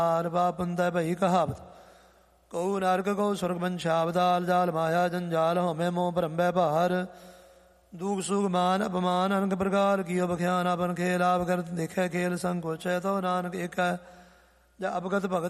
ਪਾਪ ਪੁੰਤੈ ਭਈ ਕਹਾਵਤ। ਕਉ ਨਰਕ ਕਉ ਸੁਰਗ ਬੰਛਾਵਤਾਲ ਜਾਲ ਮਾਇਆ ਜੰਜਾਲ ਹਉਮੈ ਮੋਹ ਭਰੰਭੈ ਭਾਰ। ਦੁਖ ਸੁਖ ਮਾਨ ਅਪਮਾਨ ਅਨਕ ਪ੍ਰਕਾਰ ਕੀਓ ਬਖਿਆਨ ਆਪਨ ਖੇਲ ਆਪ ਕਰਤ ਦੇਖੈ ਖੇਲ ਸੰਕੋਚੈ ਤੋ ਨਾਨਕ ਏਕੈ। ਜਬ ਅਪਗਤ ਭਗਤ